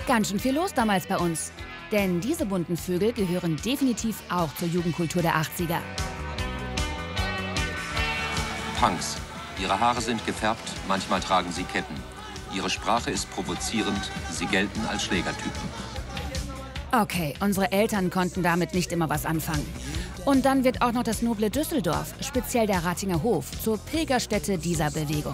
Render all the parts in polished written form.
Ganz schön viel los damals bei uns. Denn diese bunten Vögel gehören definitiv auch zur Jugendkultur der 80er. Punks. Ihre Haare sind gefärbt, manchmal tragen sie Ketten. Ihre Sprache ist provozierend, sie gelten als Schlägertypen. Okay, unsere Eltern konnten damit nicht immer was anfangen. Und dann wird auch noch das noble Düsseldorf, speziell der Ratinger Hof, zur Pilgerstätte dieser Bewegung.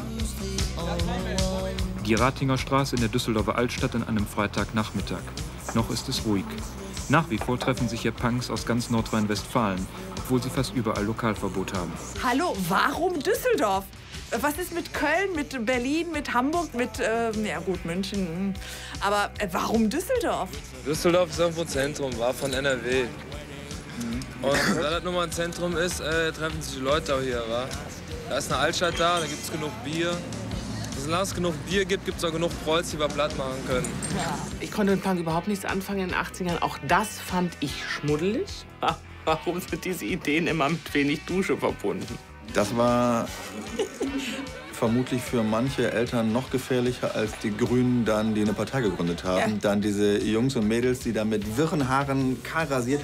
Die Ratinger Straße in der Düsseldorfer Altstadt an einem Freitagnachmittag. Noch ist es ruhig. Nach wie vor treffen sich hier Punks aus ganz Nordrhein-Westfalen, obwohl sie fast überall Lokalverbot haben. Hallo, warum Düsseldorf? Was ist mit Köln, mit Berlin, mit Hamburg, mit, ja gut, München. Aber warum Düsseldorf? Düsseldorf ist irgendwo Zentrum, war von NRW. Und da das nun mal ein Zentrum ist, treffen sich die Leute auch hier, wa? Da ist eine Altstadt da gibt es genug Bier. Solange es genug Bier gibt, gibt es auch genug Prolls, die wir platt machen können. Ja. Ich konnte mit Punk überhaupt nichts anfangen in den 80ern. Auch das fand ich schmuddelig. Warum sind diese Ideen immer mit wenig Dusche verbunden? Das war vermutlich für manche Eltern noch gefährlicher als die Grünen, dann, die eine Partei gegründet haben. Ja. Dann diese Jungs und Mädels, die da mit wirren Haaren kahl rasiert.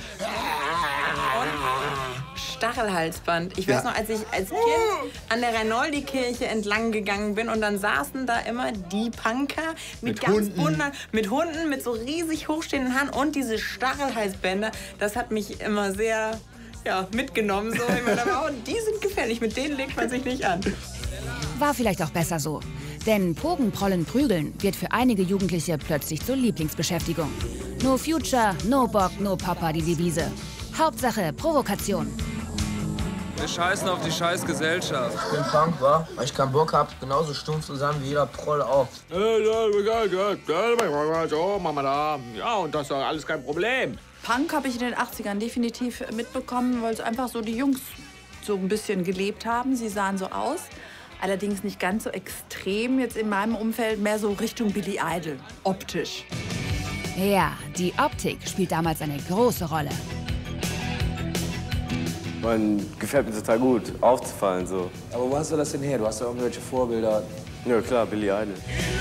Stachelhalsband. Ich weiß noch, als ich als Kind an der Reinoldi-Kirche entlang gegangen bin und dann saßen da immer die Punker mit ganz bunten, mit Hunden, mit so riesig hochstehenden Haaren und diese Stachelhalsbänder. Das hat mich immer sehr mitgenommen. So. Ich meine, die sind gefährlich, mit denen legt man sich nicht an. War vielleicht auch besser so. Denn Pogen, Prollen, Prügeln wird für einige Jugendliche plötzlich zur Lieblingsbeschäftigung. No Future, no Bock, no Papa, die Devise. Hauptsache Provokation. Wir scheißen auf die scheiß Gesellschaft. Ich bin Punk, wa? Weil ich keinen Bock hab, genauso stumpf zu sein wie jeder Proll auch. Ja, und das ist doch alles kein Problem. Punk habe ich in den 80ern definitiv mitbekommen, weil es einfach so die Jungs so ein bisschen gelebt haben. Sie sahen so aus. Allerdings nicht ganz so extrem, jetzt in meinem Umfeld mehr so Richtung Billy Idol, optisch. Ja, die Optik spielt damals eine große Rolle. Man gefällt mir total gut, aufzufallen so. Aber wo hast du das denn her? Du hast doch irgendwelche Vorbilder. Ja klar, Billy Idol.